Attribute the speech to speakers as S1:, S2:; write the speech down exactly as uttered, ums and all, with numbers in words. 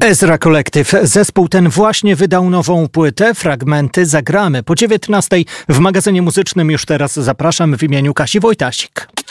S1: Ezra Collective. Zespół ten właśnie wydał nową płytę. Fragmenty zagramy po dziewiętnastej w magazynie muzycznym. Już teraz zapraszam w imieniu Kasi Wojtasik.